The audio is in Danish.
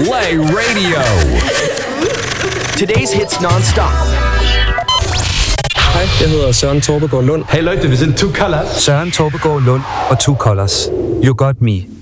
Play Radio. Today's hits non-stop. Hej, jeg hedder Søren Torbegaard Lund. Hey Leute, wir sind Two Colors. Søren Torbegaard Lund og Two Colors. You got me.